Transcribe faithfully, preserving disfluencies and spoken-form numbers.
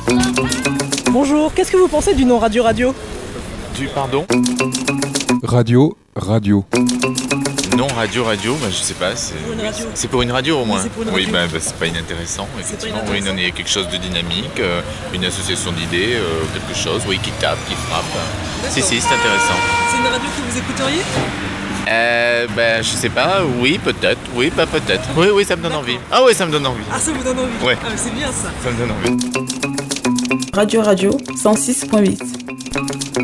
Bonjour, qu'est-ce que vous pensez du nom Radio Radio ? Du pardon ? Radio, radio. Non, radio, radio, bah, je sais pas, c'est Pour une radio. c'est pour une radio au moins. c'est pour une Oui, radio. bah, bah, c'est pas inintéressant, effectivement. inintéressant. Oui, non, il y a quelque chose de dynamique, euh, une association d'idées, euh, quelque chose, oui, qui tape, qui frappe. Si, si, c'est intéressant. C'est une radio que vous écouteriez ? Euh, bah, je sais pas, oui, peut-être, oui, pas peut-être. Oui, oui, ça me donne D'accord. envie. Ah oui, ça me donne envie. Ah, ça vous donne envie ? Ouais. Ah, mais c'est bien ça. Ça me donne envie. Radio Radio cent six point huit.